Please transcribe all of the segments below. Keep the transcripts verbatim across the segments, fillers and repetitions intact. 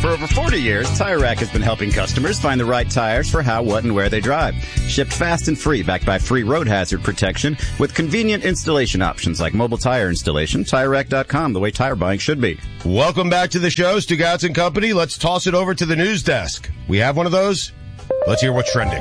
For over forty years, Tire Rack has been helping customers find the right tires for how, what, and where they drive. Shipped fast and free, backed by free road hazard protection with convenient installation options like mobile tire installation. Tire Rack dot com, the way tire buying should be. Welcome back to the show, Stugotz and Company. Let's toss it over to the news desk. We have one of those? Let's hear what's trending.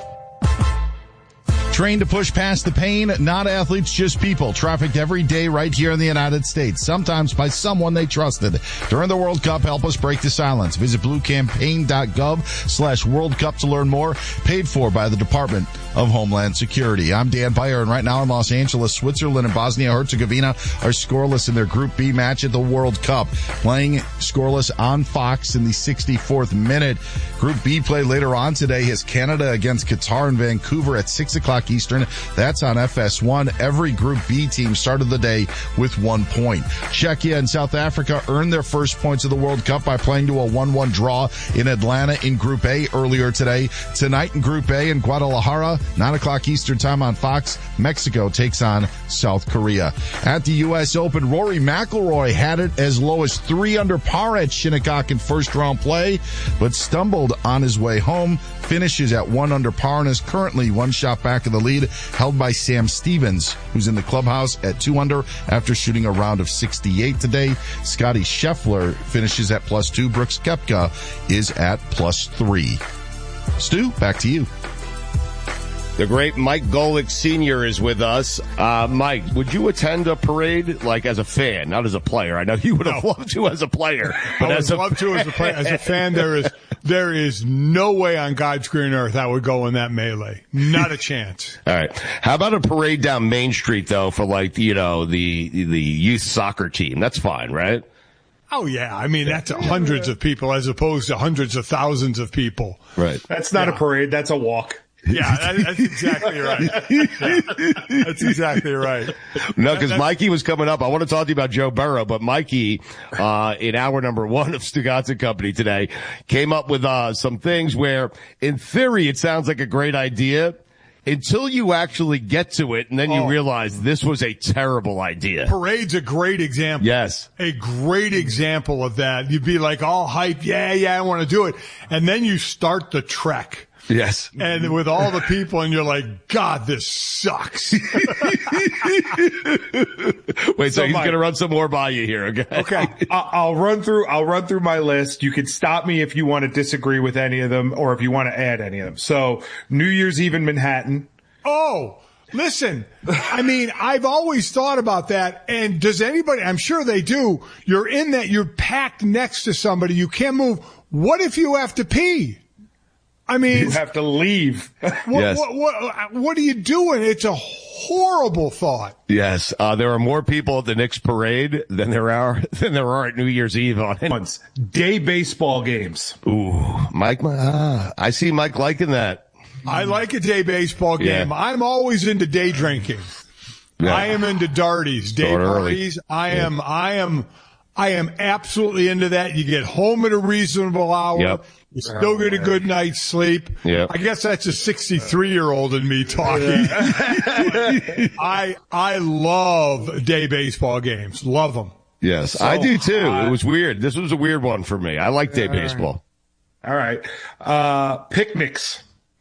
Trained to push past the pain, not athletes, just people. Trafficked every day right here in the United States, sometimes by someone they trusted. During the World Cup, help us break the silence. Visit blue campaign dot gov slash World Cup to learn more. Paid for by the Department of Homeland Security. I'm Dan Beyer, and right now in Los Angeles, Switzerland and Bosnia-Herzegovina are scoreless in their Group B match at the World Cup. Playing scoreless on Fox in the sixty-fourth minute. Group B play later on today is Canada against Qatar in Vancouver at six o'clock Eastern. That's on F S one. Every Group B team started the day with one point. Czechia and South Africa earned their first points of the World Cup by playing to a one one draw in Atlanta in Group A earlier today. Tonight in Group A in Guadalajara, nine o'clock Eastern time on Fox, Mexico takes on South Korea. At the U S Open, Rory McIlroy had it as low as three under par at Shinnecock in first round play, but stumbled on his way home. Finishes at one under par and is currently one shot back of the lead, held by Sam Stevens, who's in the clubhouse at two under after shooting a round of sixty-eight today. Scotty Scheffler finishes at plus two. Brooks Koepka is at plus three. Stu, back to you. The great Mike Golick Senior is with us. Uh, Mike, would you attend a parade, like as a fan, not as a player? I know you would have no. loved to as a player, but I as would a love to as a player. As a fan, there is there is no way on God's green earth I would go in that melee. Not a chance. All right. How about a parade down Main Street though for like you know the the youth soccer team? That's fine, right? Oh yeah, I mean that's hundreds of people as opposed to hundreds of thousands of people. Right. That's not yeah. a parade. That's a walk. Yeah, that, that's exactly right. Yeah, that's exactly right. No, because Mikey was coming up. I want to talk to you about Joe Burrow, but Mikey, uh, in hour number one of Stugotz and Company today, came up with uh some things where, in theory, it sounds like a great idea until you actually get to it, and then you oh. realize this was a terrible idea. Parade's a great example. Yes. A great example of that. You'd be like all hyped, yeah, yeah, I want to do it. And then you start the trek. Yes. And with all the people, and you're like, God, this sucks. Wait, so, So he's Mike- going to run some more by you here, okay? Okay, I- I'll run through. I'll run through my list. You can stop me if you want to disagree with any of them, or if you want to add any of them. So, New Year's Eve in Manhattan. Oh, listen, I mean, I've always thought about that. And does anybody, I'm sure they do, you're in that, you're packed next to somebody, you can't move. What if you have to pee? I mean, You have to leave. what, Yes. what, what, what are you doing? It's a horrible thought. Yes. Uh, there are more people at the Knicks parade than there are, than there are at New Year's Eve on it. Once day baseball games. Ooh, Mike, uh, I see Mike liking that. I like a day baseball game. Yeah. I'm always into day drinking. Yeah. I am into darties, day Start early. parties. I Yeah. am, I am, I am absolutely into that. You get home at a reasonable hour. Yep. You still get a good night's sleep. Yep. I guess that's a sixty-three year old in me talking. I, I love day baseball games. Love them. Yes, I do too. hot. It was weird. This was a weird one for me. I like day baseball. All right. Uh, picnics.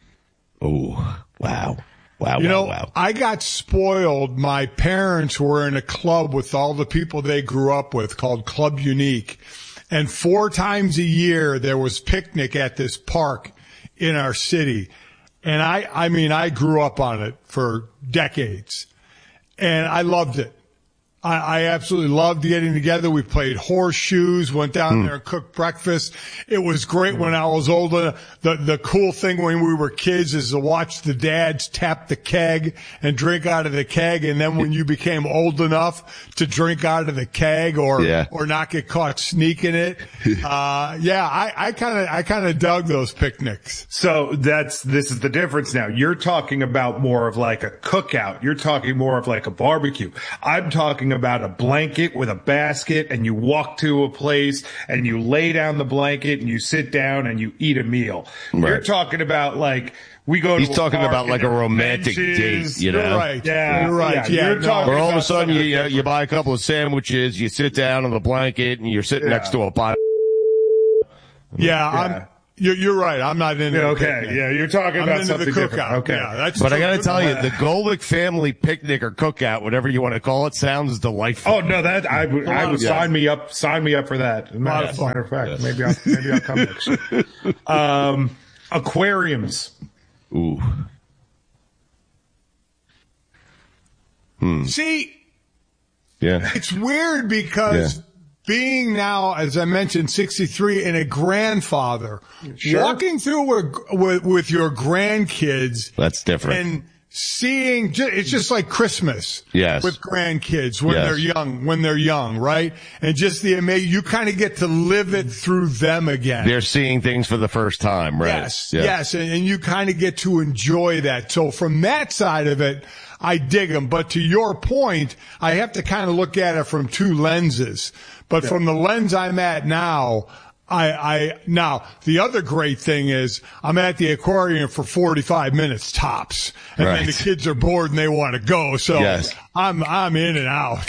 Oh, wow. Wow, You wow, know, wow. I got spoiled. My parents were in a club with all the people they grew up with called Club Unique. And four times a year there was picnic at this park in our city. And I, I mean, I grew up on it for decades and I loved it. I, I absolutely loved getting together. We played horseshoes, went down Hmm. there and cooked breakfast. It was great when I was older. The, the cool thing when we were kids is to watch the dads tap the keg and drink out of the keg. And then when you became old enough to drink out of the keg or, Yeah. or not get caught sneaking it. Uh, yeah, I, I kind of, I kind of dug those picnics. So that's, this is the difference now. You're talking about more of like a cookout. You're talking more of like a barbecue. I'm talking about a blanket with a basket and you walk to a place and you lay down the blanket and you sit down and you eat a meal. Right. You're talking about like, we go He's to a talking park about and like a there are romantic benches. date, you know? You're right. Yeah, You're right. yeah, Yeah, you're no. talking Where all of a about sudden you, something you, different. you buy a couple of sandwiches, you sit down on the blanket and you're sitting Yeah. next to a pot. Yeah, Yeah. I'm. You're, you're right. I'm not into. Yeah, the okay, picnic. yeah, you're talking I'm about into something the different. cookout. Okay. Yeah, that's But I true. got to tell you, the Golick family picnic or cookout, whatever you want to call it, sounds delightful. Oh no, that I would I would Yeah. sign me up. Sign me up for that. Matter, of fun. matter of fact, maybe I'll maybe I'll come next year. Um, aquariums. Ooh. See, Yeah. it's weird because Yeah. being now, as I mentioned, sixty-three and a grandfather, Sure. walking through with, with, with your grandkids That's different. and seeing, ju- it's just like Christmas Yes. with grandkids when Yes. they're young, when they're young, right? And just the amazing, you kind of get to live it through them again. They're seeing things for the first time, right? Yes, Yeah. yes, and, and you kind of get to enjoy that. So from that side of it, I dig them. But to your point, I have to kind of look at it from two lenses. But from the lens I'm at now, I, I, now, the other great thing is I'm at the aquarium for forty-five minutes tops. And then Right. the kids are bored and they want to go. So Yes. I'm, I'm in and out.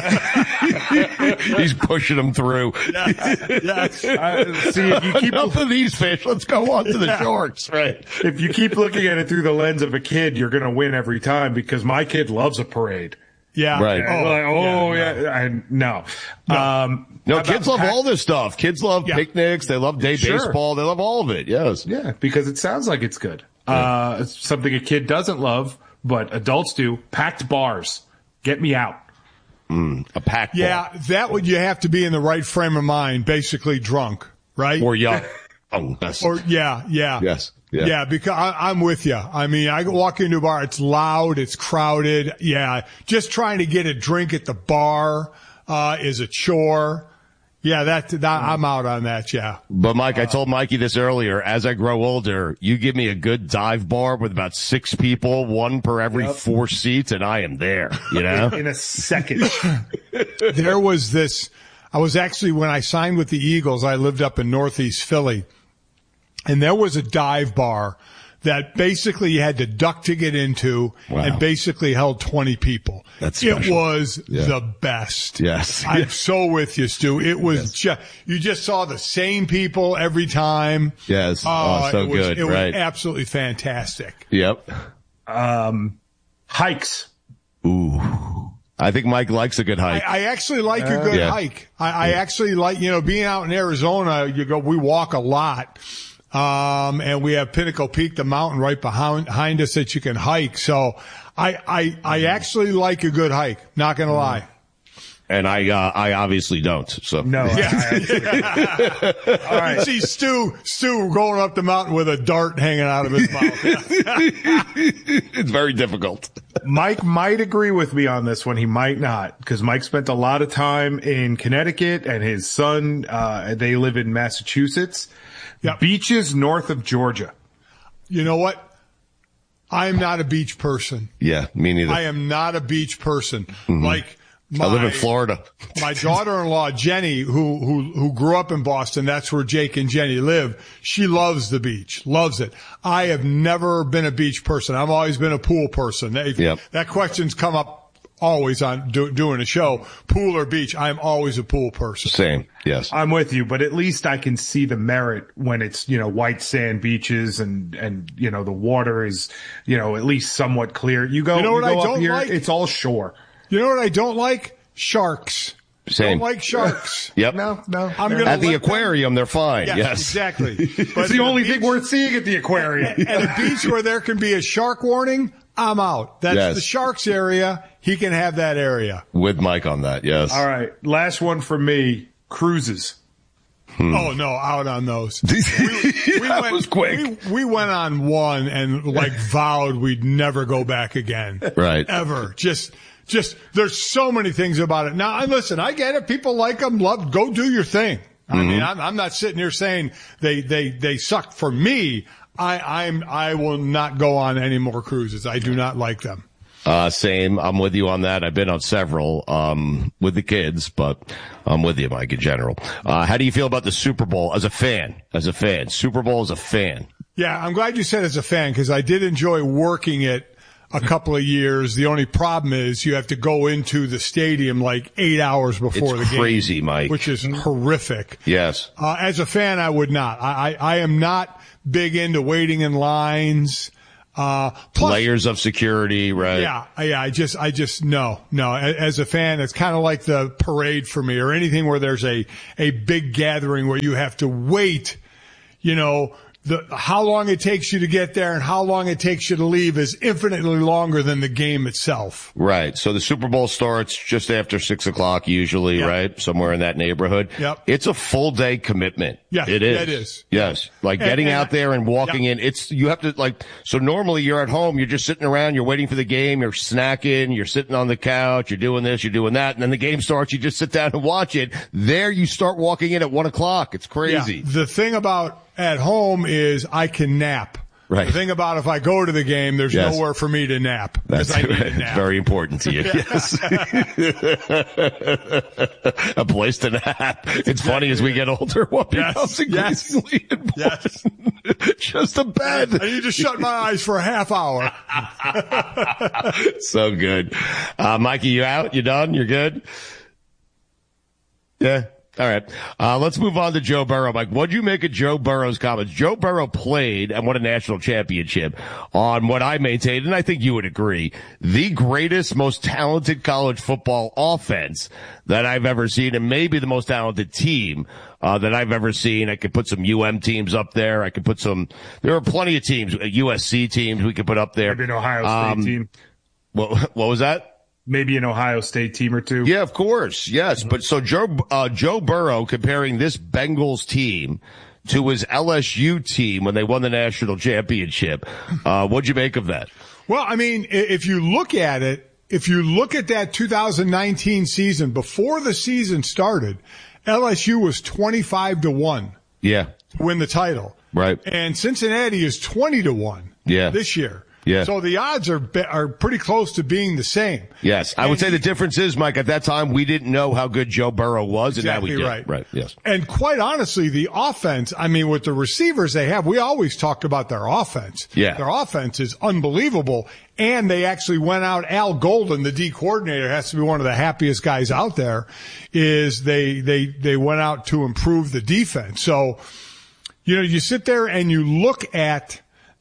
He's pushing them through. yes. Uh, see, if you keep Enough of these fish. Let's go on to the Yeah. shorts, right? if you keep looking at it through the lens of a kid, you're going to win every time because my kid loves a parade. Yeah. Right. Oh, like, oh yeah, yeah, I, no. Um, No, how kids about love pack- all this stuff. Kids love Yeah. picnics. They love day Sure. baseball. They love all of it. Yes. Yeah, because it sounds like it's good. Uh, it's something a kid doesn't love, but adults do. Packed bars. Get me out. A pack. Yeah, that would you have to be in the right frame of mind, basically drunk, right? Or young. Oh, yes. Or yeah, yeah, Yes. Yeah. yeah. Because I, I'm with you. I mean, I walk into a bar, it's loud, it's crowded. Yeah, just trying to get a drink at the bar uh, is a chore. Yeah, that, that I'm out on that. Yeah. But Mike, I told Mikey this earlier. As I grow older, you give me a good dive bar with about six people, one per every Yep. four seats, and I am there. You know? In a second. There was this. I was actually when I signed with the Eagles, I lived up in Northeast Philly, and there was a dive bar that basically you had to duck to get into Wow. and basically held twenty people. That's it special. was Yeah. the best. Yes. I'm so with you, Stu. It was just, you just saw the same people every time. Yes. Oh, so it was, good, It right. was absolutely fantastic. Yep. Um, hikes. Ooh. I think Mike likes a good I, hike. I actually like a good Yeah. hike. I, I actually like, you know, being out in Arizona, you go, we walk a lot. Um, and we have Pinnacle Peak, the mountain right behind, behind us that you can hike. So I, I, I actually like a good hike. Not going to lie. and I, uh, I obviously don't. So No. I- I- All You right. see Stu, Stu going up the mountain with a dart hanging out of his mouth. it's very difficult. Mike might agree with me on this one. He might not, because Mike spent a lot of time in Connecticut and his son, uh, they live in Massachusetts. Yep. Beaches north of Georgia. You know what? I'm not a beach person. Yeah, me neither. I am not a beach person. Like, my, I live in Florida. my daughter-in-law, Jenny, who, who, who grew up in Boston, that's where Jake and Jenny live. She loves the beach, loves it. I have never been a beach person. I've always been a pool person. If Yep. That question's come up always on do, doing a show, pool or beach. I'm always a pool person. Same. Yes. I'm with you, but at least I can see the merit when it's, you know, white sand beaches and, and, you know, the water is, you know, at least somewhat clear. You go, You know what go I up don't here, like? it's all shore. You know what I don't like? Sharks. Same. Don't like sharks. Yep. No, no. I'm gonna At the let them- aquarium, they're fine. Yes, Yes. exactly. But It's at the only beach- thing worth seeing at the aquarium. At a beach where there can be a shark warning, I'm out. That's Yes. the sharks area. He can have that area. With Mike on that. Yes. All right. Last one for me. Cruises. Oh no, out on those. that was quick. We, we went on one and like vowed we'd never go back again. Right. Ever. Just, just, there's so many things about it. Now, and listen, I get it. People like them. Love, go do your thing. I Mm-hmm. mean, I'm, I'm not sitting here saying they, they, they suck. For me, I, I'm, I will not go on any more cruises. I do not like them. Uh, same. I'm with you on that. I've been on several, um, with the kids, but I'm with you, Mike, in general. Uh, how do you feel about the Super Bowl as a fan? As a fan. Super Bowl as a fan. Yeah, I'm glad you said as a fan because I did enjoy working it a couple of years. The only problem is you have to go into the stadium like eight hours before it's the game. Crazy, Mike. Which is horrific. Yes. Uh, as a fan, I would not. I, I, I am not big into waiting in lines. Uh, plus, layers of security, right? Yeah, yeah. I just, I just, no, no. As a fan, it's kind of like the parade for me, or anything where there's a, a big gathering where you have to wait, you know, the, how long it takes you to get there and how long it takes you to leave is infinitely longer than the game itself. Right. So the Super Bowl starts just after six o'clock usually, Yep. right? Somewhere in that neighborhood. Yep. It's a full day commitment. Yes, it is. it is. Yes. Like And- getting and out I- there and walking Yep. in. It's, you have to like, so normally you're at home, you're just sitting around, you're waiting for the game, you're snacking, you're sitting on the couch, you're doing this, you're doing that, and then the game starts, you just sit down and watch it. There you start walking in at one o'clock. It's crazy. Yeah. The thing about at home is I can nap. Right. The thing about if I go to the game, there's Yes. nowhere for me to nap. That's because I need right. a nap. Very important to you. Yes. A place to nap. It's funny as we get older, what Yes. becomes Yes. increasingly important. Yes. Just a bed. I need to shut my eyes for a half hour. So good. Uh, Mikey, you out? You done? You're good? Yeah. All right. Uh, let's move on to Joe Burrow. Mike, what'd you make of Joe Burrow's comments? Joe Burrow played and won a national championship on what I maintained, and I think you would agree, the greatest, most talented college football offense that I've ever seen, and maybe the most talented team uh, that I've ever seen. I could put some U M teams up there. I could put some, there are plenty of teams, U S C teams we could put up there. Maybe an Ohio State Um, team. What, what was that? Maybe an Ohio State team or two. Yeah, of course. Yes. But so Joe, uh, Joe Burrow comparing this Bengals team to his L S U team when they won the national championship. Uh, what'd you make of that? Well, I mean, i- if you look at it, if you look at that two thousand nineteen season, before the season started, L S U was twenty-five to one Yeah. to win the title. Right. And Cincinnati is twenty to one Yeah. this year. Yeah. So the odds are be- are pretty close to being the same. Yes. I would And say he- the difference is, Mike, at that time, we didn't know how good Joe Burrow was, and Exactly now we do. right. Right. Yes. And quite honestly, the offense, I mean, with the receivers they have, we always talked about their offense. Yeah. Their offense is unbelievable. And they actually went out, Al Golden, the D coordinator, has to be one of the happiest guys out there, is they, they, they went out to improve the defense. So, you know, you sit there and you look at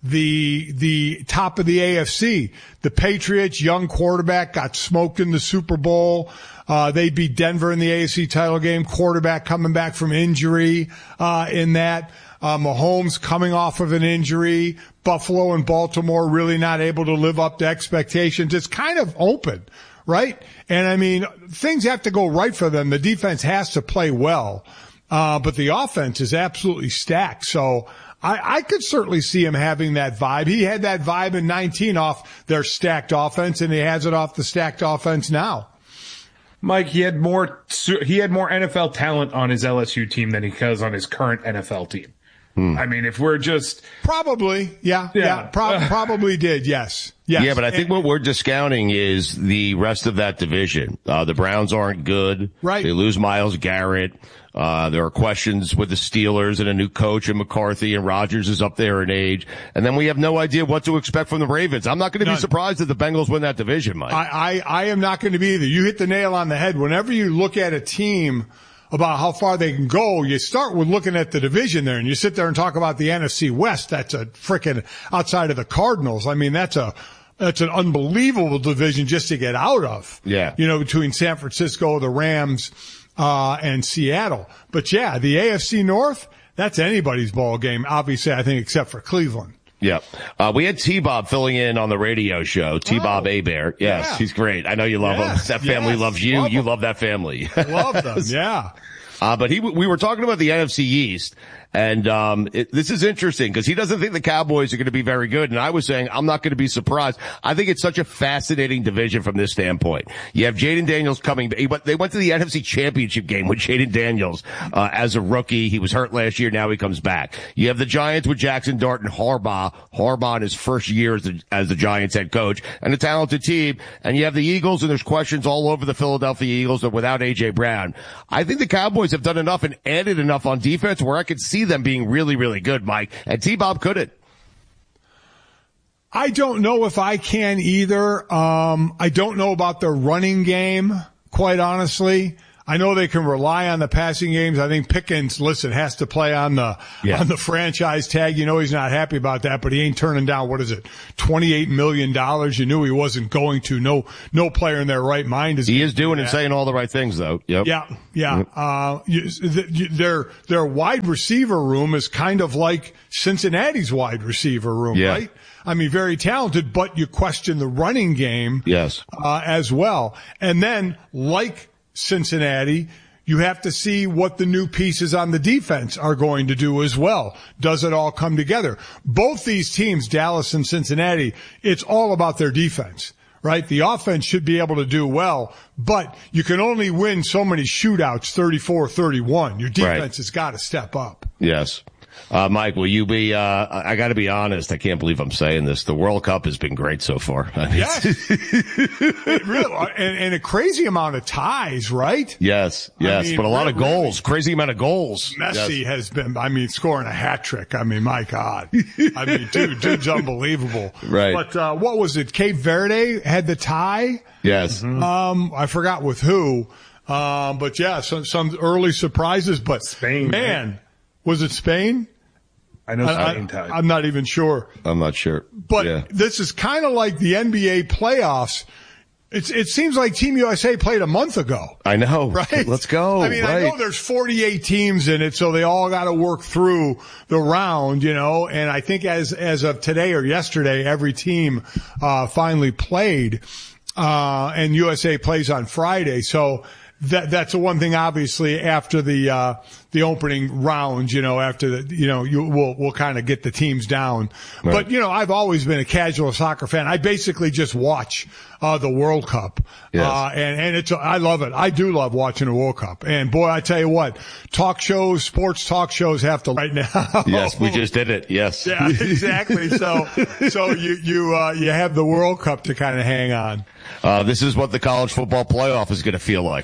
the the top of the A F C. The Patriots, young quarterback, got smoked in the Super Bowl. Uh, they beat Denver in the A F C title game. Quarterback coming back from injury uh, in that. Uh, Mahomes coming off of an injury. Buffalo and Baltimore really not able to live up to expectations. It's kind of open, right? And I mean, things have to go right for them. The defense has to play well. Uh, but the offense is absolutely stacked. So I, I could certainly see him having that vibe. He had that vibe in nineteen off their stacked offense, and he has it off the stacked offense now. Mike, he had more he had more N F L talent on his L S U team than he does on his current N F L team. Hmm. I mean, if we're just Probably, yeah, yeah, Yeah. prob- probably did, yes. Yes. Yeah, but I think what we're discounting is the rest of that division. Uh, the Browns aren't good. Right. They lose Myles Garrett. Uh, there are questions with the Steelers and a new coach and McCarthy, and Rodgers is up there in age. And then we have no idea what to expect from the Ravens. I'm not going to be None. surprised if the Bengals win that division, Mike. I, I, I am not going to be either. You hit the nail on the head. Whenever you look at a team about how far they can go, you start with looking at the division there, and you sit there and talk about the N F C West. That's a frickin' outside of the Cardinals. I mean, that's a that's an unbelievable division just to get out of. Yeah. You know, between San Francisco, the Rams, uh, and Seattle. But yeah, the A F C North, that's anybody's ball game, obviously, I think, except for Cleveland. Yeah. Uh, we had T-Bob filling in on the radio show. T-Bob Oh, Abear. Yes, yeah. he's great. I know you love Yes, him. That family yes, loves you. love you him. love that family. Love them, yeah. Uh, but he, we were talking about the N F C East, and um, it, this is interesting because he doesn't think the Cowboys are going to be very good. And I was saying I'm not going to be surprised. I think it's such a fascinating division from this standpoint. You have Jaden Daniels coming. He went, they went to the N F C Championship game with Jaden Daniels uh, as a rookie. He was hurt last year. Now he comes back. You have the Giants with Jackson Dart and Harbaugh. Harbaugh in his first year as the, as the Giants head coach, and a talented team. And you have the Eagles, and there's questions all over the Philadelphia Eagles without A J Brown. I think the Cowboys have done enough and added enough on defense where I could see them being really, really good, Mike. And T-Bob couldn't. I don't know if I can either. Um, I don't know about the running game, quite honestly. I know they can rely on the passing games. I think Pickens, listen, has to play on the yeah. on the franchise tag. You know he's not happy about that, but he ain't turning down, what is it, twenty-eight million dollars? You knew he wasn't going to. No no player in their right mind is He is doing do and saying all the right things, though. Yep. Yeah, yeah. Yep. Uh, you, the, their their wide receiver room is kind of like Cincinnati's wide receiver room, yeah. right? I mean, very talented, but you question the running game yes. uh, as well. And then, like Cincinnati, you have to see what the new pieces on the defense are going to do as well. Does it all come together? Both these teams, Dallas and Cincinnati, it's all about their defense, right? The offense should be able to do well, but you can only win so many shootouts, thirty-four thirty-one. Your defense right. has got to step up. Yes. Uh, Mike, will you be, uh, I gotta be honest, I can't believe I'm saying this. The World Cup has been great so far. I mean, yes. It really, and, and a crazy amount of ties, right? Yes, yes, I mean, but a lot really, of goals, crazy amount of goals. Messi yes. has been, I mean, scoring a hat trick. I mean, my God. I mean, dude, dude's unbelievable. Right. But, uh, what was it? Cape Verde had the tie? Yes. Mm-hmm. Um, I forgot with who. Um, but yeah, some, some early surprises, but Spain, man, man. Was it Spain? I know Spain I, I, I'm not even sure. I'm not sure. But yeah. this is kind of like the N B A playoffs. It's, it seems like Team U S A played a month ago. I know. Right? Let's go. I mean, right. I know there's forty-eight teams in it, so they all got to work through the round, you know, and I think as, as of today or yesterday, every team, uh, finally played, uh, and U S A plays on Friday. So, That, that's the one thing, obviously, after the, uh, the opening round, you know, after the, you know, you, we'll, we'll kind of get the teams down. Right. But, you know, I've always been a casual soccer fan. I basically just watch, uh, the World Cup. Yes. Uh, and, and it's, I love it. I do love watching the World Cup. And boy, I tell you what, talk shows, sports talk shows have to right now. Yes, we just did it. Yes. Yeah, exactly. So, so you, you, uh, you have the World Cup to kind of hang on. Uh, this is what the college football playoff is going to feel like.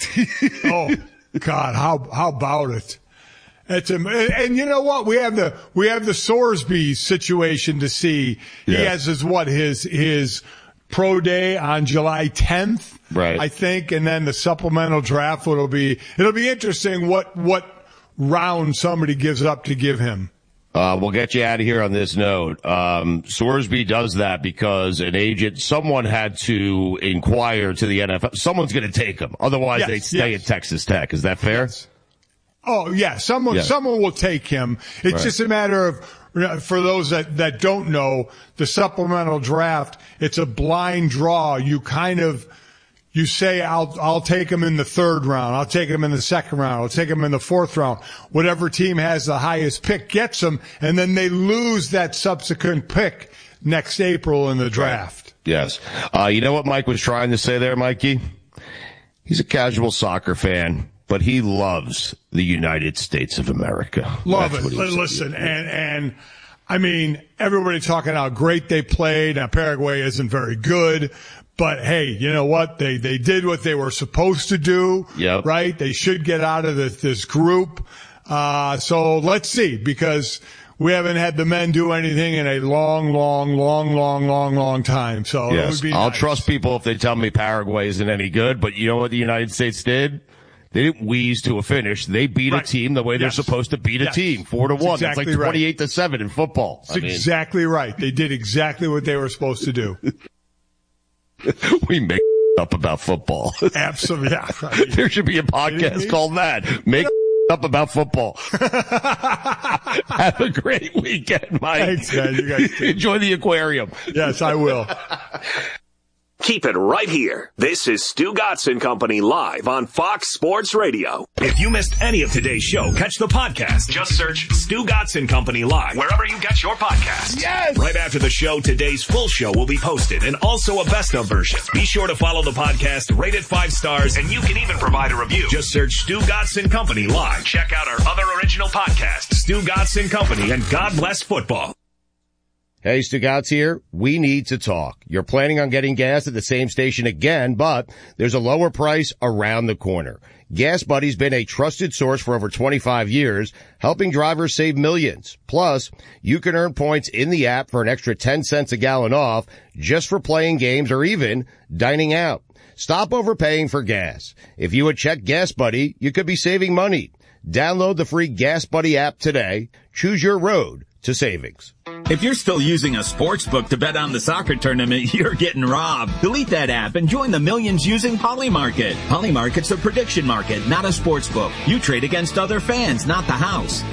Oh, God, how, how about it? It's a, and, and you know what? We have the, we have the Sorsby situation to see. Yeah. He has his, what, his, his pro day on July tenth. Right. I think. And then the supplemental draft will be, it'll be interesting what, what round somebody gives up to give him. Uh, we'll get you out of here on this note. Um, Sorsby does that because an agent, someone had to inquire to the N F L. Someone's going to take him. Otherwise, yes, they'd stay yes. at Texas Tech. Is that fair? Yes. Oh, yeah. Someone, yeah. someone will take him. It's right. just a matter of, for those that, that don't know, the supplemental draft, it's a blind draw. You kind of, you say, I'll, I'll take him in the third round. I'll take him in the second round. I'll take him in the fourth round. Whatever team has the highest pick gets him, and then they lose that subsequent pick next April in the draft. Yes. Uh, you know what Mike was trying to say there, Mikey? He's a casual soccer fan, but he loves the United States of America. Love That's it. Listen, and, and, I mean, everybody talking how great they played. Now, Paraguay isn't very good. But hey, you know what? They, they did what they were supposed to do. Yep. Right? They should get out of this, this group. Uh, so let's see, because we haven't had the men do anything in a long, long, long, long, long, long time. So yes. it would be I'll nice. trust people if they tell me Paraguay isn't any good. But you know what the United States did? They didn't wheeze to a finish. They beat right. a team the way yes. they're supposed to beat yes. a team, four to one. That's, exactly That's like twenty-eight right. to seven in football. That's I mean. exactly right. They did exactly what they were supposed to do. We make up about football. Absolutely. Yeah. I mean, there should be a podcast called that. Make up about football. Have a great weekend, Mike. Thanks, man. You guys enjoy the aquarium. Yes, I will. Keep it right here. This is Stu Gotson Company live on Fox Sports Radio. If you missed any of today's show, catch the podcast. Just search Stu Gotson Company live wherever you get your podcasts. Yes! Right after the show, today's full show will be posted and also a best of version. Be sure to follow the podcast, rate it five stars, and you can even provide a review. Just search Stu Gotson Company live. Check out our other original podcasts, Stu Gotson Company and God Bless Football. Hey, Stugotz here. We need to talk. You're planning on getting gas at the same station again, but there's a lower price around the corner. Gas Buddy's been a trusted source for over twenty-five years, helping drivers save millions. Plus, you can earn points in the app for an extra ten cents a gallon off just for playing games or even dining out. Stop overpaying for gas. If you would check Gas Buddy, you could be saving money. Download the free Gas Buddy app today. Choose your road to savings. If you're still using a sports book to bet on the soccer tournament, you're getting robbed. Delete that app and join the millions using Polymarket. Polymarket's a prediction market, not a sports book. You trade against other fans, not the house.